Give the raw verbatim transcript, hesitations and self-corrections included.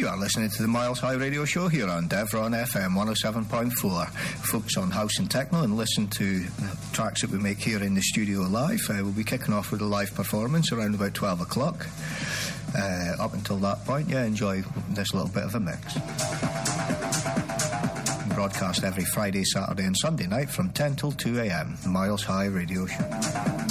You are listening to the Miles High Radio Show here on Devron F M one oh seven point four. Focus on house and techno and listen to tracks that we make here in the studio live. Uh, we'll be kicking off with a live performance around about twelve o'clock. Uh, up until that point, yeah, enjoy this little bit of a mix. Broadcast every Friday, Saturday and Sunday night from ten till two a.m. Miles High Radio Show.